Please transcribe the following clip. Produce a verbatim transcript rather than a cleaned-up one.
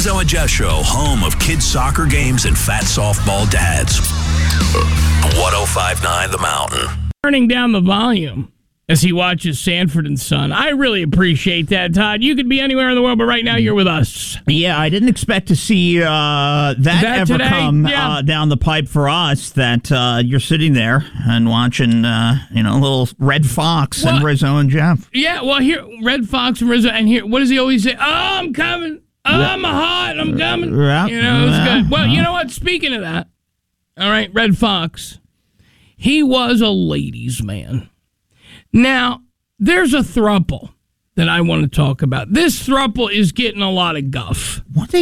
Rizzo and Jeff Show, home of kids' soccer games and fat softball dads. one oh five point nine The Mountain. Turning down the volume as he watches Sanford and Son. I really appreciate that, Todd. You could be anywhere in the world, but right now you're with us. Yeah, I didn't expect to see uh, that, That ever today? come Yeah. uh, down the pipe for us, that uh, you're sitting there and watching, uh, you know, a little Red Fox Well, and Rizzo and Jeff. Yeah, well, here, Red Fox and Rizzo, and here, what does he always say? Oh, I'm coming. Oh, I'm hot. I'm coming. Yeah, You know, it's yeah, good. Well, you yeah. know what? Speaking of that, all right, Red Fox, he was a ladies' man. Now, there's a throuple that I want to talk about. This throuple is getting a lot of guff. What